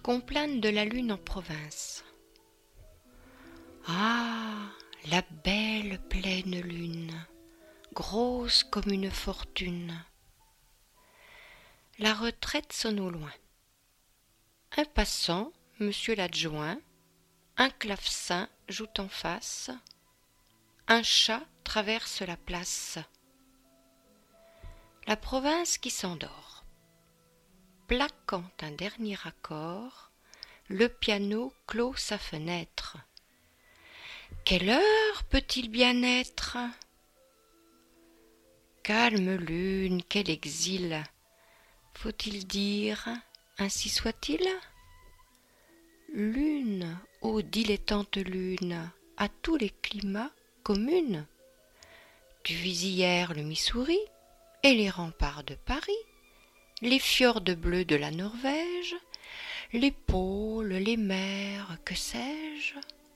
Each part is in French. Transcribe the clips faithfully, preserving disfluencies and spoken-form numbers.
qu'on plane de la lune en province. Ah, la belle pleine lune, grosse comme une fortune. La retraite sonne au loin. Un passant, monsieur l'adjoint, un clavecin joue en face, un chat traverse la place. La province qui s'endort. Plaquant un dernier accord, le piano clôt sa fenêtre. Quelle heure peut-il bien être? Calme lune, quel exil! Faut-il dire ainsi soit-il? Lune, ô dilettante lune, à tous les climats commune. Tu vis hier le Missouri et les remparts de Paris, les fjords bleus de la Norvège, les pôles, les mers, que sais-je?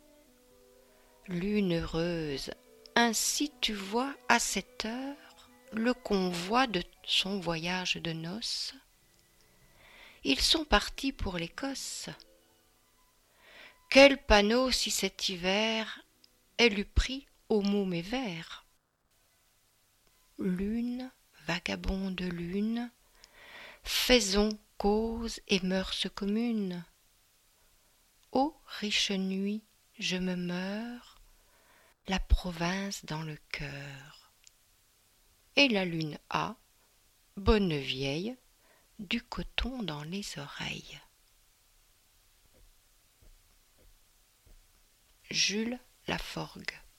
Lune heureuse, ainsi tu vois à cette heure le convoi de son voyage de noces. Ils sont partis pour l'Écosse. Quel panneau si cet hiver elle eût pris au mot mes vers. Lune, vagabonde lune, faisons cause et mœurs communes. Ô riche nuit, je me meurs, la province dans le cœur. Et la lune a, bonne vieille, du coton dans les oreilles. Jules Laforgue.